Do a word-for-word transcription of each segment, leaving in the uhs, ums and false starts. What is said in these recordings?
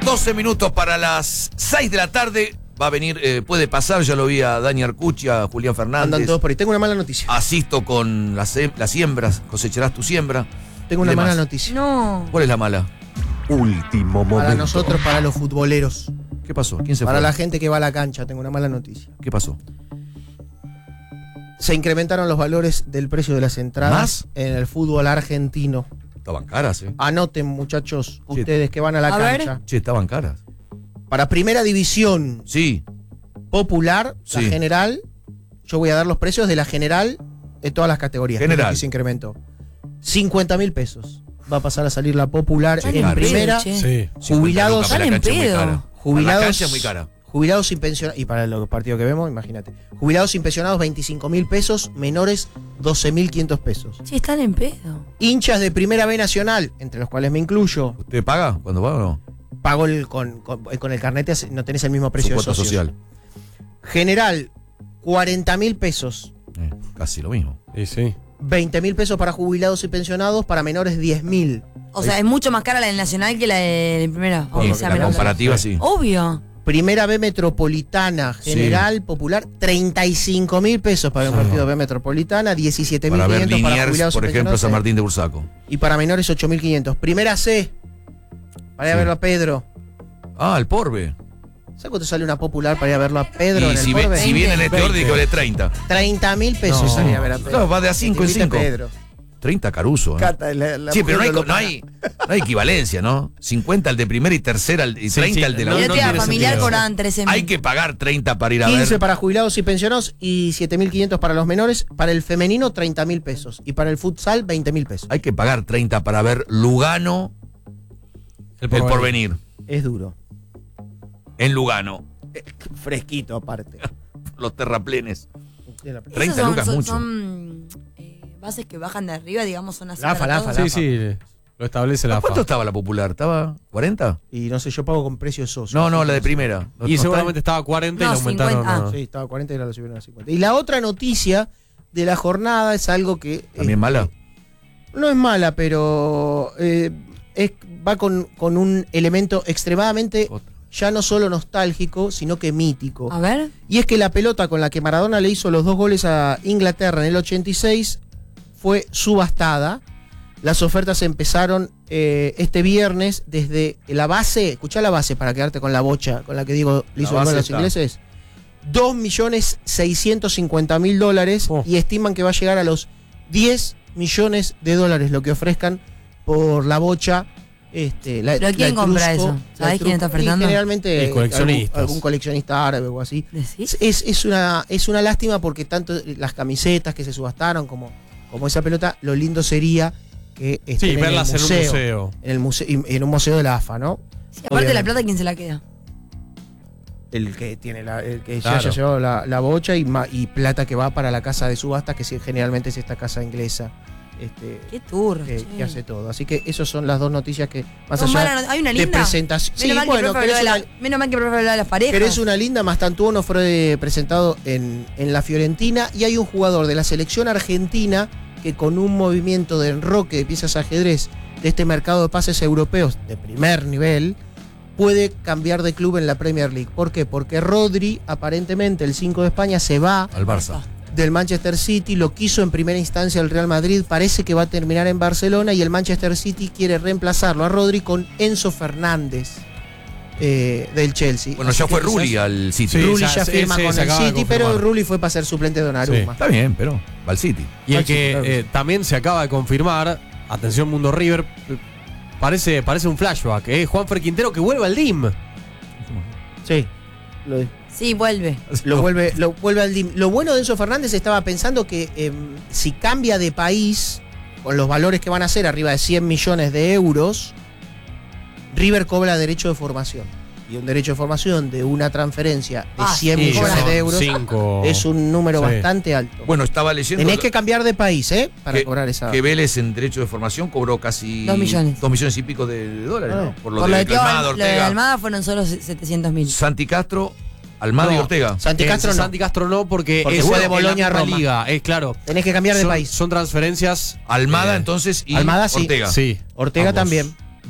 doce minutos para las seis de la tarde. Va a venir, eh, puede pasar, ya lo vi a Dani Arcucci, a Julián Fernández. Andan todos por ahí. Tengo una mala noticia. Asisto con las, las siembras, cosecharás tu siembra. Tengo una mala noticia. No. ¿Cuál es la mala? Último momento. Para nosotros, para los futboleros. ¿Qué pasó? ¿Quién se Para fue? la gente que va a la cancha, tengo una mala noticia. ¿Qué pasó? Se incrementaron los valores del precio de las entradas ¿Más? en el fútbol argentino. Estaban caras, ¿eh? Anoten, muchachos, Sí. ustedes que van a la A ver. cancha. Che, estaban caras. Para primera división Sí. popular, Sí. la general, yo voy a dar los precios de la general de todas las categorías. General. Que se incrementó. cincuenta mil pesos. Va a pasar a salir la popular Sale en en pedo, primera. che. Sí. Jubilados- cincuenta lucas, pero la Sale en cancha es muy pedo. cara. Jubilados, La cancha es muy cara. Jubilados y pensionados. Y para los partidos que vemos, imagínate. Jubilados y pensionados, veinticinco mil pesos. Menores, doce mil quinientos pesos. Sí, están en pedo. Hinchas de Primera B Nacional, entre los cuales me incluyo. ¿Usted paga cuando va o no? Pago el, con, con, con el carnet, no tenés el mismo Su precio de cuota socios. social. General, cuarenta mil pesos. Eh, casi lo mismo. Y sí. veinte mil pesos para jubilados y pensionados, para menores diez mil. O sea, es mucho más cara la del Nacional que la de primera. Por O lo sea, que la menos. comparativa sí. Obvio. Primera B Metropolitana, General, Popular, treinta y cinco mil pesos para un partido B Metropolitana, diecisiete mil Para ver quinientos para Liniers, jubilados por y ejemplo, pensionados, San Martín de Bursaco. y para menores ocho mil quinientos. Primera C, para ir a Sí. verlo a Pedro. Ah, el Porbe. ¿Sabes cuánto sale una Popular para ir a verlo a Pedro Y en si, el ve- Porbe? si viene en este orden, que vale treinta. treinta mil pesos No. salía a ver a Pedro. Claro, va de a cinco en ¿Viste cinco. Pedro? treinta Caruso. ¿eh? Cata, la- la Sí, pero no hay, mujer no, lo hay, no hay equivalencia, ¿no? cincuenta al de primera y tercera al- y Sí, treinta sí, al de la no, Y última. la tía tiene familiar sentido. cobraban trece mil. Hay que pagar treinta para ir a quince ver. para jubilados y pensionados y siete mil quinientos para los menores. Para el femenino, treinta mil pesos. Y para el futsal, veinte mil pesos. Hay que pagar treinta para ver Lugano, el porvenir. Es duro. En Lugano. Fresquito aparte. Los terraplenes. Esos treinta son, lucas son, mucho. son, eh, bases que bajan de arriba, digamos, son así. La para AFA, la todos. AFA, Sí, sí. Lo establece la ¿A ¿Cuánto AFA. estaba la popular? ¿Estaba cuarenta? Y no sé, yo pago con precio de socio. No, no, la de primera. ¿No Y está? seguramente estaba a cuarenta y No, lo aumentaron. cincuenta. a- Sí, estaba a cuarenta y ahora lo subieron a cincuenta. Y la otra noticia de la jornada es algo que... ¿También eh, mala? No es mala, pero eh, es, va con, con un elemento extremadamente Otra. ya no solo nostálgico, sino que mítico. A ver. Y es que la pelota con la que Maradona le hizo los dos goles a Inglaterra en el ochenta y seis fue subastada. Las ofertas empezaron eh, este viernes desde la base. Escuchá la base para quedarte con la bocha con la que digo le hizo La el gol base a los está. ingleses. dos millones seiscientos cincuenta mil dólares Oh. y estiman que va a llegar a los diez millones de dólares lo que ofrezcan por la bocha. Este, la, ¿Pero quién la compra Etrusco, eso? la ¿Sabés quién está Etrusco, y ofertando? generalmente Y coleccionistas. algún, algún coleccionista árabe o así. ¿Decís? Es, es, una, es una lástima porque tanto las camisetas que se subastaron como, como esa pelota, lo lindo sería que estén Sí, verlas en en el un museo. museo. En, el museo y- en un museo de la AFA, ¿no? Sí, aparte de la Obviamente. plata, ¿quién se la queda? El que tiene la, el que ya Claro. haya llevado la, la bocha y, ma- y plata que va para la casa de subastas, que sí, generalmente es esta casa inglesa este, Qué turro. que, che. que hace todo. Así que esas son las dos noticias que, más No, allá mala no- hay una de linda. presentación. Menos, Sí, mal que bueno, profe querés habló de una- la- menos mal que profe habló de las parejas. Pero es una linda, Mastantuono fue presentado en, en la Fiorentina y hay un jugador de la selección argentina que con un movimiento de enroque de piezas ajedrez de este mercado de pases europeos de primer nivel puede cambiar de club en la Premier League. ¿Por qué? Porque Rodri, aparentemente el cinco de España, se va Al Barça. del Manchester City, lo quiso en primera instancia el Real Madrid, parece que va a terminar en Barcelona y el Manchester City quiere reemplazarlo a Rodri con Enzo Fernández eh, del Chelsea. Bueno, Así ya que fue quizás Rulli al City. Sí, Rulli ya ya ese- firma ese con se el acaba de City, pero confirmar. Rulli fue para ser suplente de Donnarumma. Está bien, pero va al City. Y el Ah, sí, que claro. eh, también se acaba de confirmar, atención Mundo River, eh, parece, parece un flashback, eh, Juanfer Quintero que vuelve al D I M. Sí. Lo, Sí, vuelve. lo vuelve, lo vuelve al D I M. Lo bueno de Enzo Fernández, estaba pensando que eh, si cambia de país, con los valores que van a ser arriba de cien millones de euros, River cobra derecho de formación. Y un derecho de formación de una transferencia de Ah, cien sí, millones son de euros Cinco. es un número Sí. bastante alto. Bueno, estaba leyendo Tenés que cambiar de país, ¿eh? Para que, cobrar esa. que Vélez en derecho de formación cobró casi Dos millones. dos millones y pico de dólares, Ah. ¿no? Por lo Por de lo de, Thiago Almada, Al- lo de Ortega, Almada fueron solo setecientos mil. Santi Castro, Almada y No. Ortega. Santi Eh, Castro no. Santi Castro no, porque, Porque es fue de en la Boloña a misma Roma. liga, es claro. Tenés que cambiar de son, país. son transferencias. Almada eh, entonces y Almada, sí. Ortega. Sí. Ortega ambos. también. Bueno,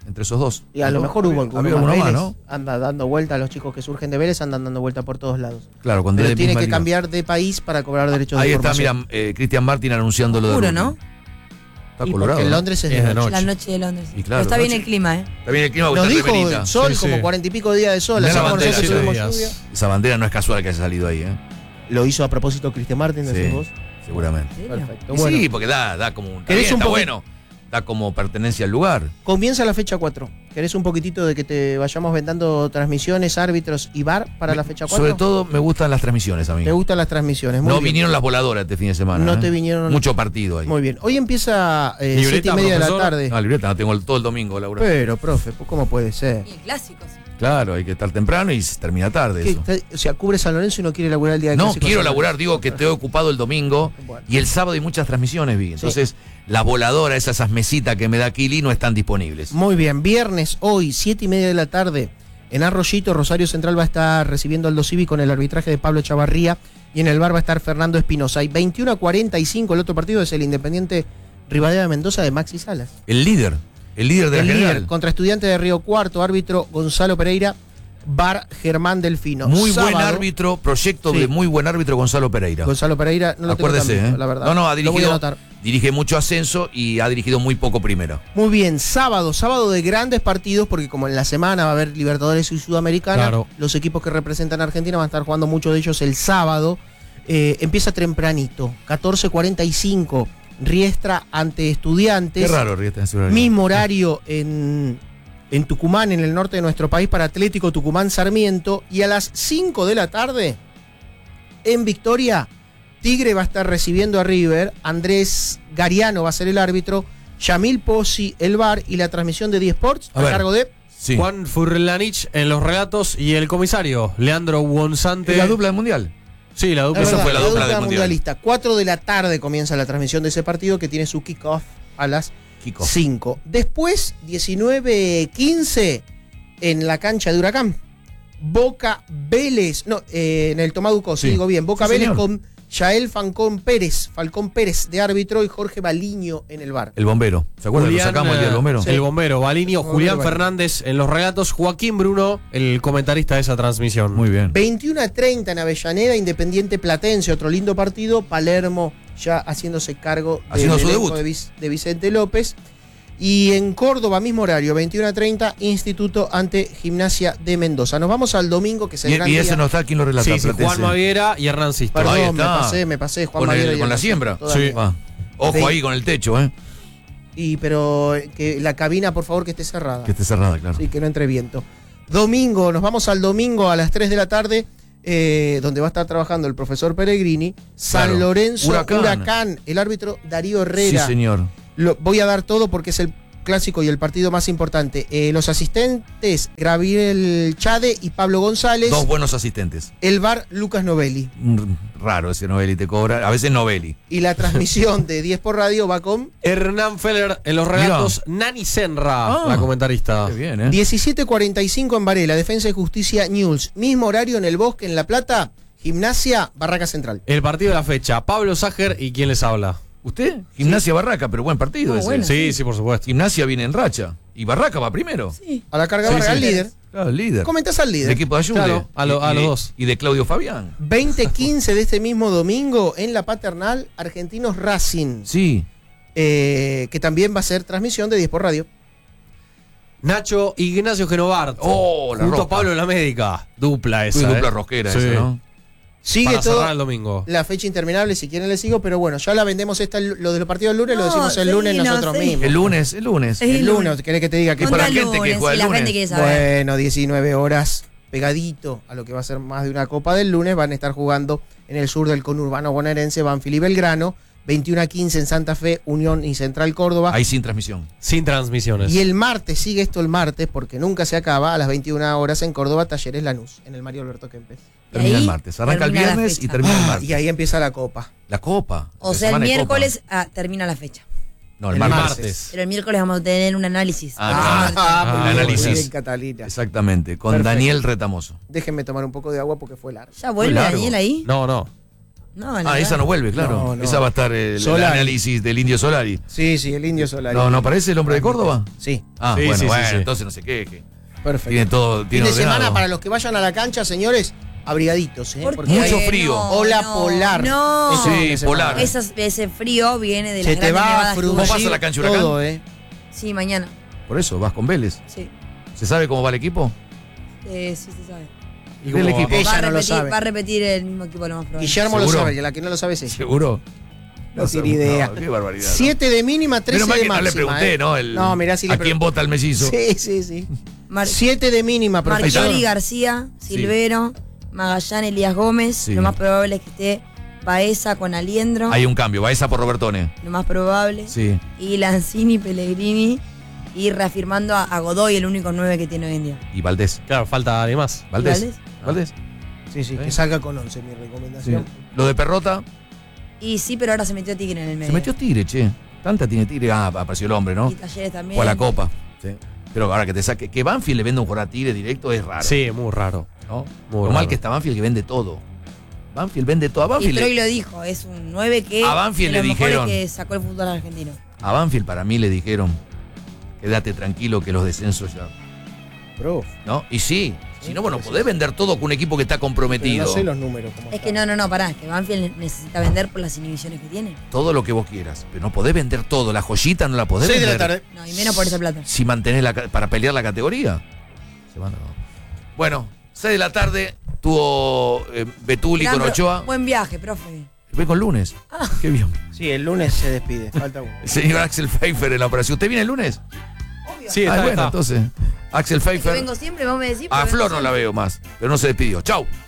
entre esos dos. Y a lo mejor hubo Había alguno uno más, más, ¿no? Anda dando vuelta, los chicos que surgen de Vélez andan dando vuelta por todos lados. Claro, cuando Pero es de tiene misma que liga. cambiar de país para cobrar derechos Ahí de está, formación. mira, eh, Cristian Martin anunciando lo de Juro, Rubio. ¿no? Está Y colorado. porque en ¿no? Londres es de Es de noche. La noche. noche de Londres. Y claro, Pero está bien noche. el clima, ¿eh? Está bien el clima, Nos está dijo remerita. sol, Sí, como sí. cuarenta y pico de días de sol. Mirá Así la como bandera, nosotros sí, tuvimos días. lluvia. Esa bandera no es casual que haya salido ahí, ¿eh? Lo hizo a propósito Cristian Martin, decís Sí, vos. seguramente. ¿En serio? Perfecto. Y Bueno, sí, porque da, da como un. Está, ¿Querés bien, un está poqui- bueno. Da como pertenencia al lugar. comienza la fecha cuatro. ¿Querés un poquitito de que te vayamos vendando transmisiones, árbitros y bar para la fecha cuatro? Sobre todo me gustan las transmisiones a mí. ¿Te gustan las transmisiones? Muy No bien. vinieron las voladoras este fin de semana. No ¿eh? te vinieron- Mucho partido ahí. Muy bien. Hoy empieza eh, ¿Libreta, siete y media de la profesor? tarde. No, libreta no tengo el- todo el domingo, Laura. Pero, profe, pues, ¿cómo puede ser? Y clásicos. Claro, hay que estar temprano y se termina tarde ¿Qué? eso. Está- O sea, cubre San Lorenzo y no quiere laburar el día de No, clásicos quiero San Lorenzo. laburar, digo que estoy ocupado el domingo Bueno. y el sábado hay muchas transmisiones, vi. Entonces, las voladoras, esas, esas mesitas que me da Kili no están disponibles. Muy bien, viernes, hoy, siete y media de la tarde, en Arroyito, Rosario Central va a estar recibiendo Aldo Civi con el arbitraje de Pablo Chavarría y en el bar va a estar Fernando Espinosa. Y veintiuno a cuarenta y cinco, el otro partido es el Independiente Rivadavia de Mendoza de Maxi Salas. El líder, el líder de El la líder, general. contra Estudiantes de Río Cuarto, árbitro Gonzalo Pereira, bar Germán Delfino. Muy buen Sábado, árbitro, proyecto Sí. de muy buen árbitro Gonzalo Pereira. Gonzalo Pereira, no lo tengo Acuérdese, tan visto, ¿eh? la verdad. No, no, ha Lo voy a dirigido, anotar. dirige mucho ascenso y ha dirigido muy poco primero. Muy bien, sábado, sábado de grandes partidos, porque como en la semana va a haber Libertadores y Sudamericana, Claro. los equipos que representan a Argentina van a estar jugando muchos de ellos el sábado. Eh, empieza tempranito, catorce cuarenta y cinco, Riestra ante Estudiantes. Qué raro, Rieta, en ese horario. Mismo horario en, en Tucumán, en el norte de nuestro país, para Atlético Tucumán Sarmiento. Y a las cinco de la tarde, en Victoria, Tigre va a estar recibiendo a River. Andrés Gariano va a ser el árbitro. Yamil Pozzi, el bar. Y la transmisión de D Sports A a, ver. cargo de. Sí. Juan Furlanich en los relatos y el comisario, Leandro Wonsante. ¿Es la dupla del mundial? Sí, la dupla. Es Esa verdad, fue la dupla del Mundial. mundialista. cuatro de la tarde comienza la transmisión de ese partido que tiene su kickoff a las Kiko. cinco. Después, diecinueve quince, en la cancha de Huracán. Boca Vélez, no, eh, en el Tomaduco, si Sí. digo bien, Boca Sí, Vélez señor. con Yael Falcón Pérez, Falcón Pérez de árbitro y Jorge Baliño en el bar. El bombero. ¿Se acuerdan? Lo Julián, sacamos el día del bombero. Sí. El bombero, Balinio, Bombero, Julián Balinio. Fernández en los relatos, Joaquín Bruno, el comentarista de esa transmisión. Muy bien. veintiuno a treinta en Avellaneda, Independiente Platense, otro lindo partido, Palermo ya haciéndose cargo del Haciendo su elenco debut. de, Vic- de Vicente López. Y en Córdoba, mismo horario, veintiuno a treinta, Instituto ante Gimnasia de Mendoza. Nos vamos al domingo, que es el Y, gran y día. ese no está, ¿quién lo relata? Sí, sí, Platense. Juan Maviera y Hernán Sisto. Ahí Perdón, me está. pasé, me pasé, Juan Con, el- Maviera y con la Hernán siembra. Sisto, todavía. Ah. Ojo Ve- ahí con el techo, ¿eh? Y pero eh, que la cabina, por favor, que esté cerrada. Que esté cerrada, claro. Sí, que no entre viento. Domingo, nos vamos al domingo a las tres de la tarde, eh, donde va a estar trabajando el profesor Peregrini. San Claro. Lorenzo, Huracán. Huracán. El árbitro Darío Sí, Herrera. señor. Lo- voy a dar todo porque es el clásico y el partido más importante. Eh, los asistentes, Gabriel Chade y Pablo González. Dos buenos asistentes. El bar, Lucas Novelli. Mm, Raro ese Novelli te cobra. A veces Novelli. Y la transmisión de diez por radio va con Hernán Feller en los relatos, Nani Senra, Ah. la comentarista. Qué bien, ¿eh? diecisiete cuarenta y cinco en Varela, Defensa y Justicia News. Mismo horario en El Bosque, en La Plata, Gimnasia, Barraca Central. El partido de la fecha, Pablo Ságer y quién les habla. ¿Usted? Gimnasia Barraca, pero buen partido Ah, ese. bueno. Sí, sí, por supuesto. Gimnasia viene en racha. Y Barraca va primero. Sí. A la carga Sí, Barraca, sí. el líder. Claro, el líder. Comentás al El líder. equipo de Ayude. Claro, a lo- Y- a y los de- dos. Y de Claudio Fabián. veinte quince de este mismo domingo en La Paternal, Argentinos Racing, Sí. eh, que también va a ser transmisión de diez por radio. Nacho Ignacio Genovart. Oh, la junto a Rosca. Pablo La Médica. Dupla esa. Uy, dupla eh. rosquera Sí. esa, ¿no? Sigue Para todo cerrar el domingo. la fecha interminable, si quieren le sigo, pero bueno, ya la vendemos esta, lo de los partidos del lunes, lo No, decimos el sí, lunes no, nosotros sí. mismos. El lunes, el lunes. Sí. El el lunes, lunes. ¿querés que te diga que Es para Contra la el gente que lunes, juega y el la lunes. gente quiere saber. Bueno, diecinueve horas pegadito a lo que va a ser más de una copa del lunes, van a estar jugando en el sur del conurbano bonaerense, Banfield y Belgrano, veintiuno a quince en Santa Fe, Unión y Central Córdoba. Ahí sin transmisión. Sin transmisiones. Y el martes, sigue esto el martes, porque nunca se acaba, a las veintiuna horas en Córdoba, Talleres Lanús, en el Mario Alberto Kempes. Termina ahí el martes. Arranca el termina la viernes y fecha. termina el Ah, martes. y ahí empieza la copa. La copa. O La sea, el semana de copa. miércoles ah, termina la fecha. No, el el martes. martes. Pero el miércoles vamos a tener un análisis. Ah, claro. Ah, el muy bien, análisis. muy bien, Catalina. Exactamente. Con Perfecto. Daniel Retamoso. Déjenme tomar un poco de agua porque fue largo. ¿Ya vuelve largo. Daniel ahí? No, no. No, la Ah, verdad. esa no vuelve, claro. No, no. Esa va a estar el, el Solari. análisis del Indio Solari. Sí, sí, el Indio Solari. No, ¿no parece el hombre de Córdoba? Sí, Ah, Sí, bueno, sí, sí, bueno, sí. entonces no sé qué. que perfecto. Tiene todo. Fin Tiene de ordenado. semana para los que vayan a la cancha, señores, abrigaditos, ¿eh? ¿Por Porque qué? Mucho hay frío. No, ola no, polar. No. ese fin de Sí, semana. polar. Esas- ese frío viene de las Se te grandes va a nevadas que hubo. ¿Vos vas fruncir a la cancha Huracán? todo, ¿eh? Sí, mañana. Por eso, vas con Vélez. Sí. ¿Se sabe cómo va el equipo? Eh, sí se sabe. ¿Y Del cómo va? equipo. Ella va, a no lo repetir, sabe. va a repetir el mismo equipo lo más probable. Guillermo lo ¿Seguro? sabe, y la que no lo sabe es ella. ¿Seguro? No sé, tiene idea. no, qué barbaridad. ¿no? siete de mínima, trece Menos mal de que no máxima. le pregunté, ¿eh? ¿no? El- No, mirá si le ¿A quién pregunté. vota el mellizo? Sí, sí, sí. Mar- siete de mínima, profesor. Marchiori, García, Silvero, Magallanes, Elías Gómez. Sí. Lo más probable es que esté Baeza con Aliendro. Hay un cambio. Va esa por Robertone. Lo más probable. Sí. Y Lanzini, Pellegrini. Y reafirmando a, a Godoy, el único nueve que tiene hoy en día. Y Valdés. Claro, falta además. ¿Valdés? Valdés? ¿Valdés? Sí, sí, ¿Eh? que salga con once, mi recomendación. Lo de Perrota. Y sí, pero ahora se metió Tigre en el medio. Se metió Tigre, che. Tanta tiene Tigre. Ah, apareció el hombre, ¿no? Y Talleres también. O a la Copa. Sí. Pero ahora que te saque. Que Banfield le venda un jugador a Tigre directo es raro. Sí, muy raro. ¿No? Muy Lo mal raro. que está Banfield que vende todo. Banfield vende todo. A Y Banfield, Troy le- lo dijo, es un nueve que A Banfield de los le mejores dijeron. que sacó el fútbol argentino. a Banfield para mí le dijeron, quédate tranquilo que los descensos ya. Prof, ¿No? Y sí, si no, bueno, podés vender todo con un equipo que está pero comprometido. no sé los números. Cómo Es están. que no, no, no, pará, es que Banfield necesita vender por las inhibiciones que tiene. Todo lo que vos quieras, pero no podés vender todo. La joyita no la podés seis de vender. la tarde. No, y menos por esa plata. Si mantenés la, ca- para pelear la categoría. Se van a- Bueno, seis de la tarde tuvo eh, Betuli Gran con pro- Ochoa. Buen viaje, profe. Ve con lunes. Qué bien. Sí, el lunes se despide. Falta uno. El señor Axel Pfeiffer en la operación. ¿Usted viene el lunes? Obvio. Sí, Ah, está, bueno, está. entonces. Axel Es que Pfeiffer. vengo siempre, vos me decís. A pero Flor vengo no la siempre. veo más, pero no se despidió. Chau.